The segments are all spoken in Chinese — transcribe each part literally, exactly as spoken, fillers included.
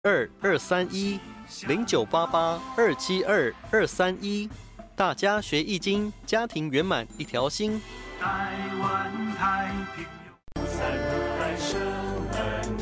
二二三一零九八八二七二二三一，大家学易经，家庭圆满一条心。 台湾太平有三代生恩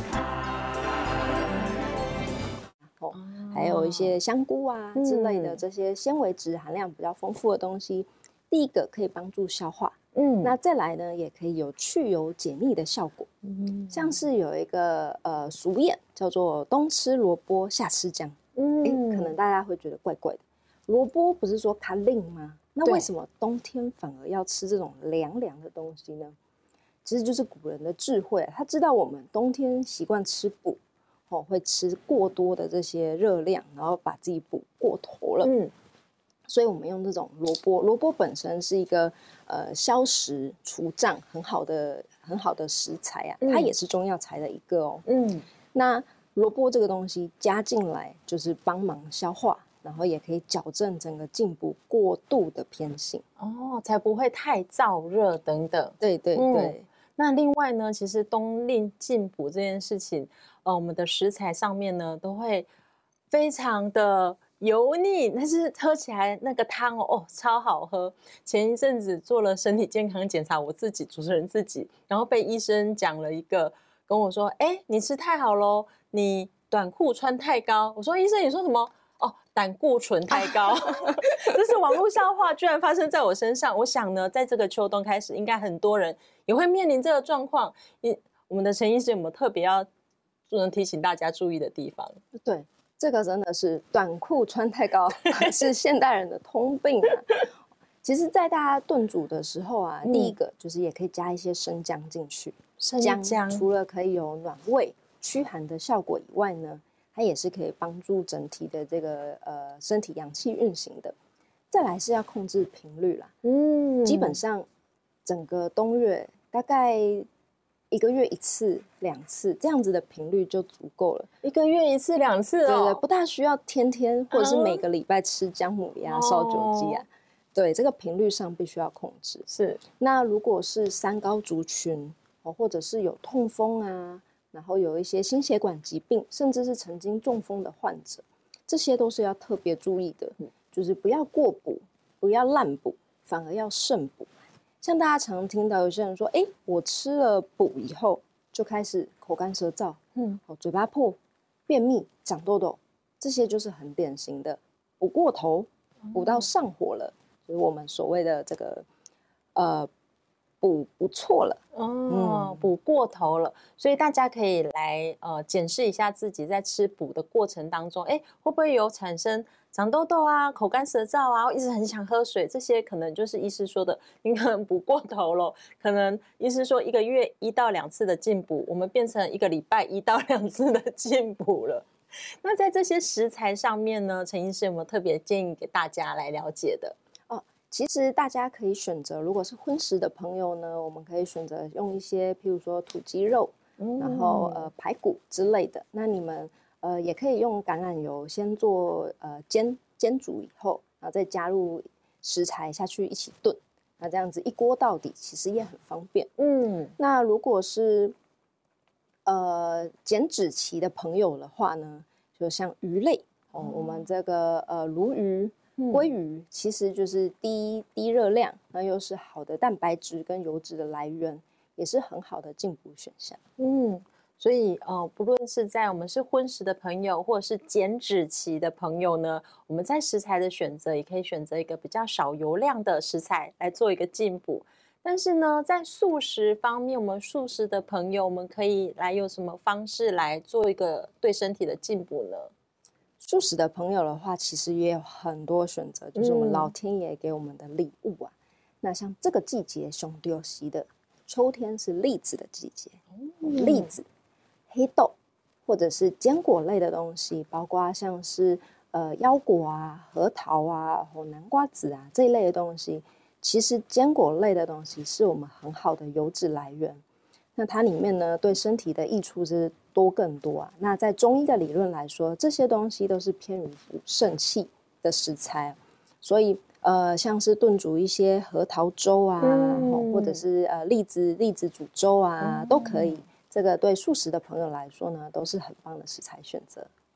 开。 哦，还有一些香菇啊之类的嗯这些纤维质含量比较丰富的东西，第一个可以帮助消化， 嗯那再来呢，也可以有去油解腻的效果。 嗯像是有一个呃俗谚叫做冬吃萝卜夏吃姜， 嗯哎、可能大家会觉得怪怪的。萝卜不是说它令吗？那对为什么冬天反而要吃这种凉凉的东西呢？其实就是古人的智慧，他知道我们冬天习惯吃补，哦，会吃过多的这些热量，然后把自己补过头了。 嗯所以我们用这种萝卜，萝卜本身是一个呃消食除胀很好的很好的食材啊， 嗯它也是中药材的一个哦。 嗯那萝卜这个东西加进来，就是帮忙消化，然后也可以矫正整个进补过度的偏性。 哦，才不会太燥热等等。 对对嗯对， 那另外呢，其实冬令进补这件事情，呃，我们的食材上面呢都会非常的油腻，但是喝起来那个汤哦，哦超好喝。前一阵子做了身体健康检查，我自己主持人自己，然后被医生讲了一个，跟我说，哎，你吃太好咯，你短裤穿太高。我说医生，你说什么？哦，胆固醇太高，这是网络笑话，居然发生在我身上。我想呢，在这个秋冬开始，应该很多人也会面临这个状况。你我们的陈医师有没有特别要能提醒大家注意的地方？ 对，这个真的是短裤穿太高，是现代人的通病啊。其实，在大家炖煮的时候啊， 嗯第一个就是也可以加一些生姜进去。 生姜姜除了可以有暖胃、驱寒的效果以外呢，它也是可以帮助整体的这个呃身体阳气运行的。再来是要控制频率啦， 嗯基本上整个冬月大概一个月一次、两次这样子的频率就足够了。 一个月一次、两次对哦， 对，不大需要天天或者是每个礼拜吃姜母鸭、 哦烧酒鸡啊。对，这个频率上必须要控制。 是那如果是三高族群哦，或者是有痛风啊，然后有一些心血管疾病，甚至是曾经中风的患者，这些都是要特别注意的，就是不要过补，不要滥补，反而要慎补。像大家常听到有些人说，哎，我吃了补以后就开始口干舌燥， 嗯哦，嘴巴破、便秘、长痘痘，这些就是很典型的补过头，补到上火了，就是我们所谓的这个呃补不错了。 哦，补过头了，所以大家可以来呃检视一下自己在吃补的过程当中，哎，会不会有产生长痘痘啊、口干舌燥啊，一直很想喝水，这些可能就是医师说的，你可能补过头了。可能医师说一个月一到两次的进补，我们变成一个礼拜一到两次的进补了。那在这些食材上面呢，陈医师有没有特别建议给大家来了解的？ 其实大家可以选择，如果是荤食的朋友呢，我们可以选择用一些，譬如说土鸡肉， 嗯然后呃排骨之类的。那你们呃也可以用橄榄油先做呃煎煎煮以后，然后再加入食材下去一起炖。那这样子一锅到底，其实也很方便。 嗯那如果是呃减脂期的朋友的话呢，就像鱼类哦，我们这个呃鲈鱼。鲑鱼其实就是低低热量，那又是好的蛋白质跟油脂的来源，也是很好的进补选项。 嗯，所以呃，不论是在我们是荤食的朋友，或者是减脂期的朋友呢，我们在食材的选择也可以选择一个比较少油量的食材来做一个进补。但是呢，在素食方面，我们素食的朋友，我们可以来有什么方式来做一个对身体的进补呢？ 素食的朋友的话，其实也有很多选择，就是我们老天爷给我们的礼物啊。嗯、那像这个季节熊丢席的秋天是栗子的季节，嗯、栗子、黑豆或者是坚果类的东西，包括像是呃腰果啊、核桃啊、或南瓜子啊这一类的东西，其实坚果类的东西是我们很好的油脂来源。那它里面呢，对身体的益处是多更多啊。那在中医的理论来说，这些东西都是偏于补肾气的食材，所以呃，像是炖煮一些核桃粥啊，嗯、或者是呃栗子栗子煮粥啊，嗯、都可以。这个对素食的朋友来说呢，都是很棒的食材选择。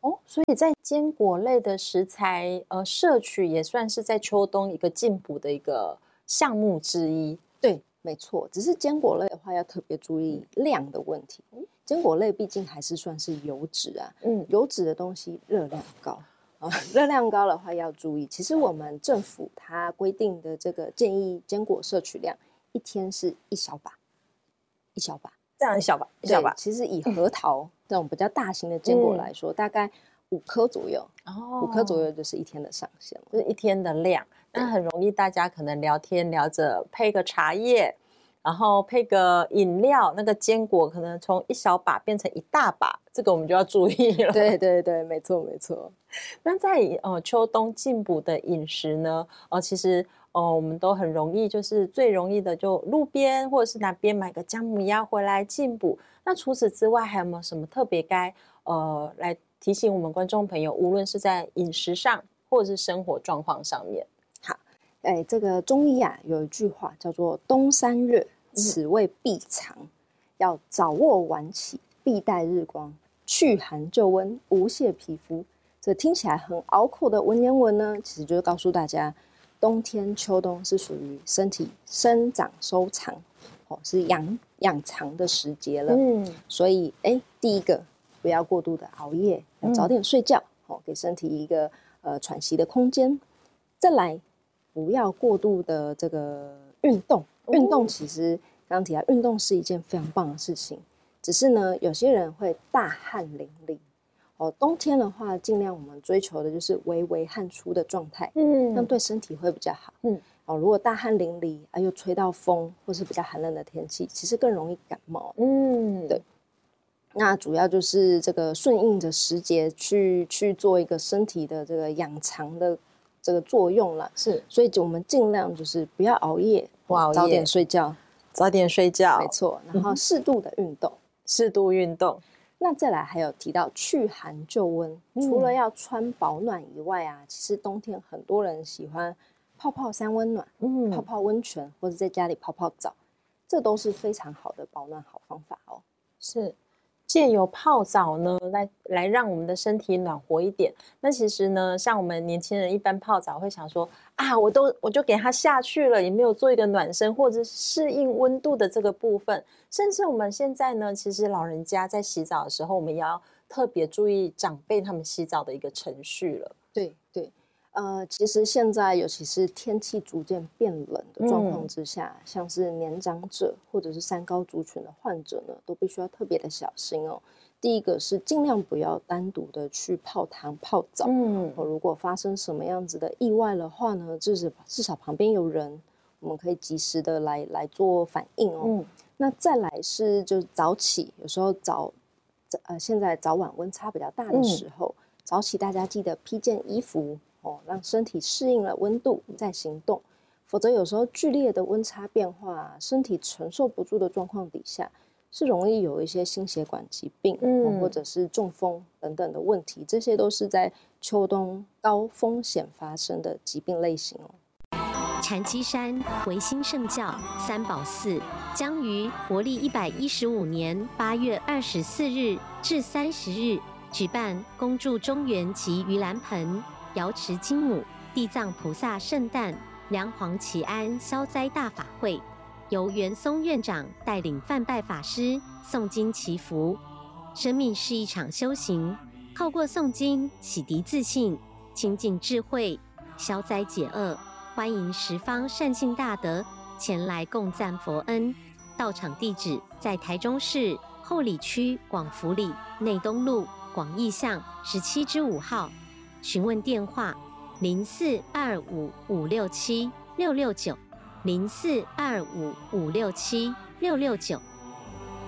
哦，所以在坚果类的食材，呃，摄取也算是在秋冬一个进补的一个项目之一。 对，没错，只是坚果类的话要特别注意量的问题。坚果类毕竟还是算是油脂啊， 嗯， 油脂的东西热量高啊，热量高的话要注意。其实我们政府它规定的这个建议坚果摄取量，一天是一小把，一小把， 这样一小把，一小把。 其实以核桃这种比较大型的坚果来说，嗯、大概五颗左右，哦，五颗左右就是一天的上限了， 就是一天的量。那很容易，大家可能聊天聊着配个茶叶，然后配个饮料，那个坚果可能从一小把变成一大把，这个我们就要注意了。 对对对，没错没错。 那在呃秋冬进补的饮食呢，呃，其实呃我们都很容易，就是最容易的就路边或者是哪边买个姜母鸭回来进补。那除此之外，还有没有什么特别该呃来提醒我们观众朋友，无论是在饮食上或者是生活状况上面？ 哎，这个中医啊有一句话叫做“冬三热，此谓必藏”，嗯、要早卧晚起，必待日光，去寒救温，无泄皮肤。这听起来很拗口的文言文呢，其实就是告诉大家，冬天、秋冬是属于身体生长收藏，哦，是养养藏的时节了。嗯，所以哎，第一个不要过度的熬夜，要早点睡觉，嗯、哦，给身体一个呃喘息的空间。再来。不要过度的这个运动，运动其实刚刚提到，运动是一件非常棒的事情。只是呢，有些人会大汗淋漓。哦，冬天的话，尽量我们追求的就是微微汗出的状态，嗯，那对身体会比较好。嗯，哦，如果大汗淋漓啊，又吹到风，或是比较寒冷的天气，其实更容易感冒。嗯，对。那主要就是这个顺应着时节去去做一个身体的这个养藏的。这个作用了，是，所以我们尽量就是不要熬夜， 不熬夜， 早点睡觉， 早点睡觉， 没错。然后适度的运动， 适度运动。 那再来还有提到去寒救温，嗯、除了要穿保暖以外啊，其实冬天很多人喜欢泡泡三温暖，嗯，泡泡温泉，或者在家里泡泡澡，这都是非常好的保暖好方法哦。 是。借由泡澡呢，来来让我们的身体暖和一点。那其实呢，像我们年轻人一般泡澡会想说啊，我都我就给它下去了，也没有做一个暖身或者适应温度的这个部分。甚至我们现在呢，其实老人家在洗澡的时候，我们也要特别注意长辈他们洗澡的一个程序了。 对对。呃，其实现在尤其是天气逐渐变冷的状况之下，嗯、像是年长者或者是三高族群的患者呢，都必须要特别的小心哦。第一个是尽量不要单独的去泡汤泡澡，嗯，如果发生什么样子的意外的话呢，至少至少旁边有人，我们可以及时的来来做反应哦。嗯、那再来是就早起，有时候早呃现在早晚温差比较大的时候，嗯、早起大家记得披件衣服。哦，让身体适应了温度再行动，否则有时候剧烈的温差变化，身体承受不住的状况底下，是容易有一些心血管疾病，嗯、或者是中风等等的问题，这些都是在秋冬高风险发生的疾病类型哦。 禅七山维新圣教三宝寺将于国历一百一十五年八月二十四日至三十日举办恭祝中元及盂兰盆。瑶池金母、地藏菩萨圣诞、梁皇祈安消灾大法会，由元松院长带领范拜法师诵经祈福。生命是一场修行，透过诵经洗涤自信，亲近智慧，消灾解厄。欢迎十方善信大德前来共赞佛恩。到场地址在台中市后里区广福里内东路广义巷十七之五号。询问电话：零四二五五六七六六九，零四二五五六七六六九。